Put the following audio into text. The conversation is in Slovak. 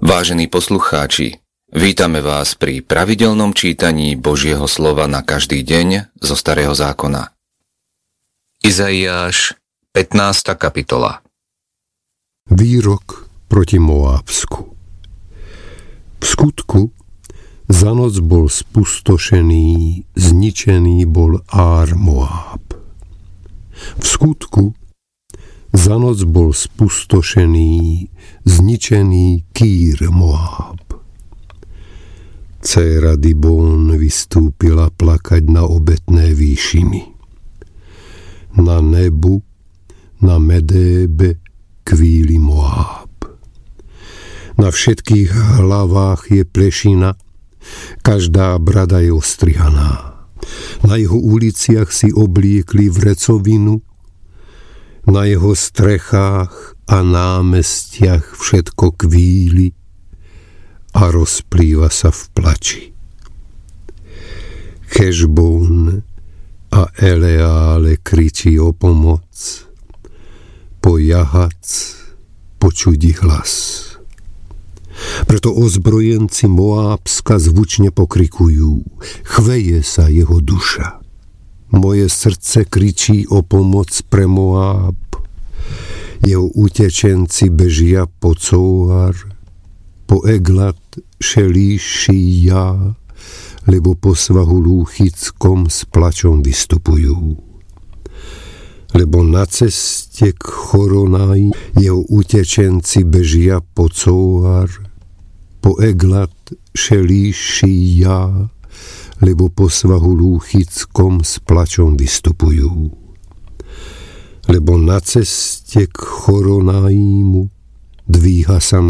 Vážení poslucháči, vítame vás pri pravidelnom čítaní Božieho slova na každý deň zo Starého zákona. Izaiáš, 15. kapitola. Výrok proti Moábsku. V skutku za noc bol spustošený, zničený bol Ár Moáb. V skutku za noc bol spustošený, zničený Kýr Moáb. Dcéra Dibón vystúpila plakať na obetné výšiny. Na Nebu, na Medébe kvíli Moáb. Na všetkých hlavách je plešina, každá brada je ostrihaná. Na jeho uliciach si obliekli vrecovinu, na jeho strechách a námestiach všetko kvíli a rozplýva sa v plači. Hešbón a Eleále kričí o pomoc, po Jahac počuť hlas. Preto ozbrojenci Moábska zvučne pokrikujú, chveje sa jeho duša. Moje srdce kričí o pomoc pre Moáb. Jeho utečenci bežia po Cóar, po Eglat Šelíšia, lebo po svahu Lúchickom s plačom vystupujú. Lebo na ceste k Choronaj jeho utečenci bežia po Cóar, po Eglat Šelíšia, lebo po svahu Lúchickom s plačom vystupujú. Lebo na ceste k Choronajímu dvíha sa